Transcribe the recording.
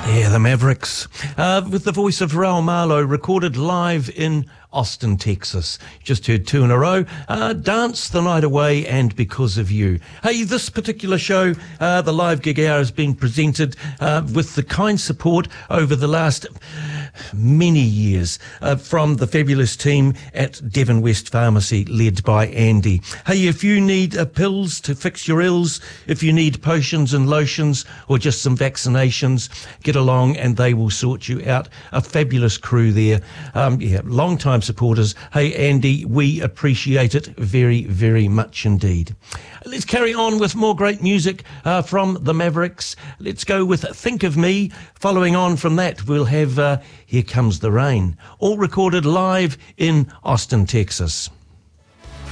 Yeah, the Mavericks, with the voice of Raul Malo, recorded live in Austin, Texas. Just heard two in a row, Dance the Night Away and Because of You. Hey, this particular show, the live gig hour, has been presented with the kind support over the last many years from the fabulous team at Devon West Pharmacy, led by Andy. Hey, if you need pills to fix your ills, if you need potions and lotions or just some vaccinations, get along and they will sort you out. A fabulous crew there. Long time supporters. Hey, Andy, we appreciate it very, very much indeed. Let's carry on with more great music from the Mavericks. Let's go with Think of Me. Following on from that, we'll have Here Comes the Rain, all recorded live in Austin, Texas.